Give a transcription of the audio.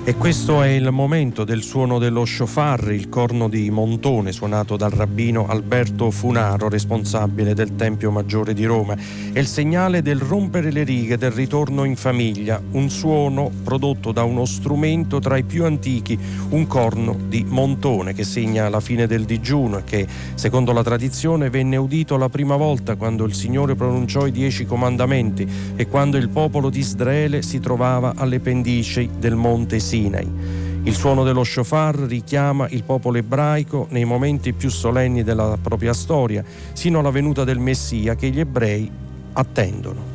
E questo è il momento del suono dello shofar, il corno di Montone, suonato dal rabbino Alberto Funaro, responsabile del Tempio Maggiore di Roma. È il segnale del rompere le righe, del ritorno in famiglia, un suono prodotto da uno strumento tra i più antichi, un corno di Montone, che segna la fine del digiuno e che, secondo la tradizione, venne udito la prima volta quando il Signore pronunciò i 10 comandamenti e quando il popolo di Israele si trovava alle pendici del monte Sinai. Il suono dello shofar richiama il popolo ebraico nei momenti più solenni della propria storia, sino alla venuta del Messia che gli ebrei attendono.